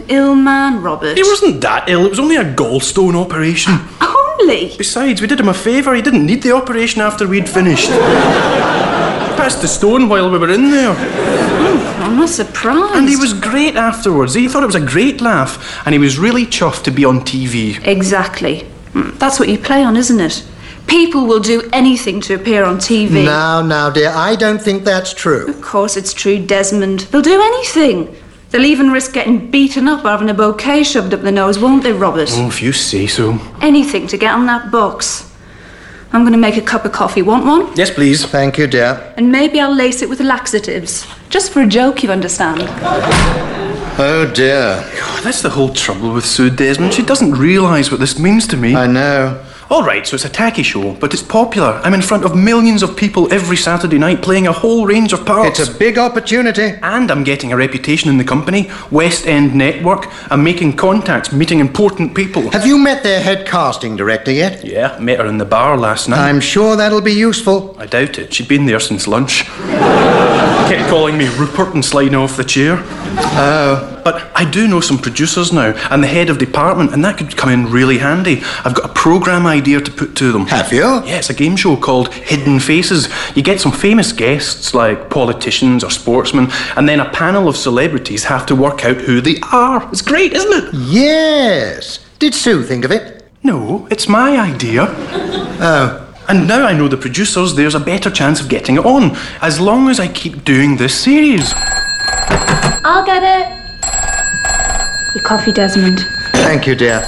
ill man, Robert. He wasn't that ill. It was only a gallstone operation. Only? Besides, we did him a favour. He didn't need the operation after we'd finished. Passed the stone while we were in there. I'm not surprised. And he was great afterwards. He thought it was a great laugh. And he was really chuffed to be on TV. Exactly. That's what you play on, isn't it? People will do anything to appear on TV. Now, dear, I don't think that's true. Of course it's true, Desmond. They'll do anything. They'll even risk getting beaten up or having a bouquet shoved up their nose, won't they, Robert? Oh, if you say so. Anything to get on that box. I'm going to make a cup of coffee. Want one? Yes, please. Thank you, dear. And maybe I'll lace it with laxatives. Just for a joke, you understand. Oh, dear. God, that's the whole trouble with Sue Desmond. She doesn't realise what this means to me. I know. All right, so it's a tacky show, but it's popular. I'm in front of millions of people every Saturday night playing a whole range of parts. It's a big opportunity. And I'm getting a reputation in the company, West End Network. I'm making contacts, meeting important people. Have you met their head casting director yet? Yeah, met her in the bar last night. I'm sure that'll be useful. I doubt it. She'd been there since lunch. Kept calling me Rupert and sliding off the chair. Oh. But I do know some producers now, and the head of department, and that could come in really handy. I've got a programme idea to put to them. Have you? Yeah, it's a game show called Hidden Faces. You get some famous guests, like politicians or sportsmen, and then a panel of celebrities have to work out who they are. It's great, isn't it? Yes. Did Sue think of it? No, it's my idea. Oh. And now I know the producers, there's a better chance of getting it on, as long as I keep doing this series. I'll get it. Your coffee, Desmond. Thank you, dear.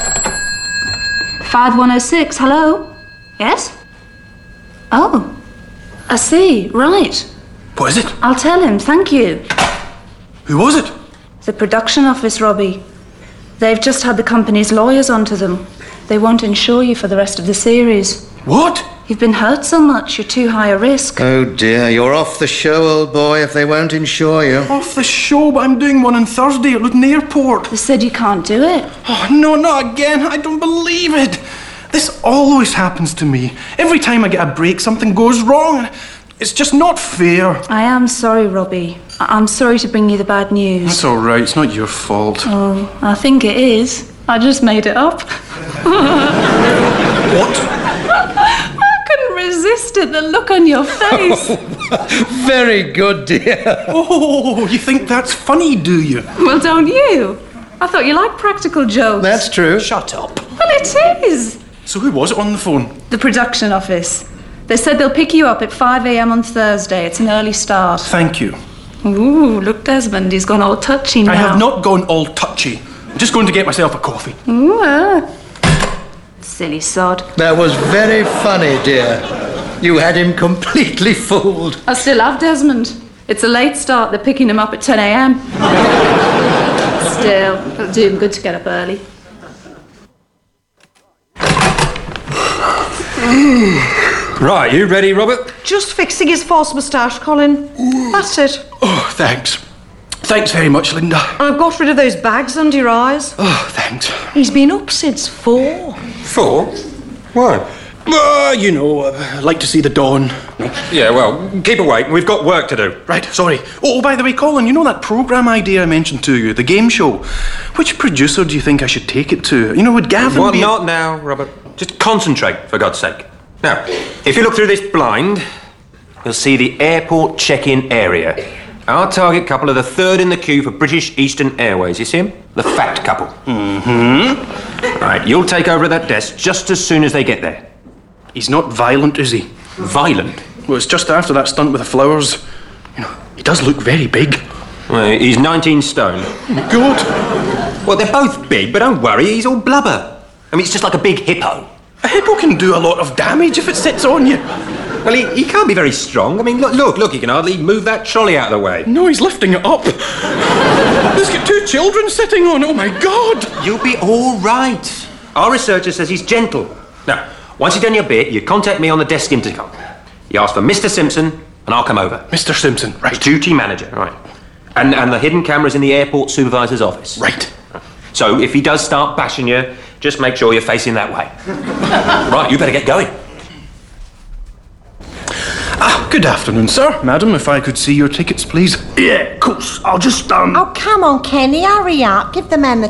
5106, hello? Yes? Oh, I see, right. What is it? I'll tell him, thank you. Who was it? The production office, Robbie. They've just had the company's lawyers onto them. They won't insure you for the rest of the series. What? You've been hurt so much, you're too high a risk. Oh, dear, you're off the show, old boy, if they won't insure you. Off the show, but I'm doing one on Thursday at Luton Airport. They said you can't do it. Oh, no, not again. I don't believe it. This always happens to me. Every time I get a break, something goes wrong. It's just not fair. I am sorry, Robbie. I'm sorry to bring you the bad news. That's all right. It's not your fault. Oh, I think it is. I just made it up. What? Resist it, the look on your face. Oh, very good, dear. Oh, you think that's funny, do you? Well, don't you? I thought you liked practical jokes. That's true. Shut up. Well, it is. So who was it on the phone? The production office. They said they'll pick you up at 5 a.m. on Thursday. It's an early start. Thank you. Ooh, look, Desmond, he's gone all touchy now. I have not gone all touchy. I'm just going to get myself a coffee. Ooh, silly sod. That was very funny, dear. You had him completely fooled. I still have Desmond. It's a late start. They're picking him up at 10 a.m. Still, it'll do him good to get up early. Right, you ready, Robert? Just fixing his false moustache, Colin. That's it. Oh, thanks. Thanks very much, Linda. I've got rid of those bags under your eyes. Oh, thanks. He's been up since 4. 4? Why? You know, I like to see the dawn. Yeah, well, keep awake. We've got work to do. Right, sorry. Oh, by the way, Colin, you know that programme idea I mentioned to you, the game show? Which producer do you think I should take it to? You know, would Gavin Well, be... not now, Robert. Just concentrate, for God's sake. Now, if you look through this blind, you'll see the airport check-in area. Our target couple are the third in the queue for British Eastern Airways. You see them? The fat couple. Mm-hmm. Right, you'll take over at that desk just as soon as they get there. He's not violent, is he? Violent? Well, it's just after that stunt with the flowers. You know, he does look very big. Well, he's 19 stone. Good. Well, they're both big, but don't worry, he's all blubber. I mean, it's just like a big hippo. A hippo can do a lot of damage if it sits on you. Well, he can't be very strong. I mean, look, he can hardly move that trolley out of the way. No, he's lifting it up. There's got 2 children sitting on it. Oh, my God. You'll be all right. Our researcher says he's gentle. Now, once you've done your bit, you contact me on the desk intercom. You ask for Mr. Simpson, and I'll come over. Mr. Simpson, right. Duty manager, right. And the hidden camera's in the airport supervisor's office. Right. So if he does start bashing you, just make sure you're facing that way. Right, you better get going. Good afternoon, sir. Madam, if I could see your tickets, please. Yeah, of course. I'll just, Oh, come on, Kenny, hurry up. Give the man the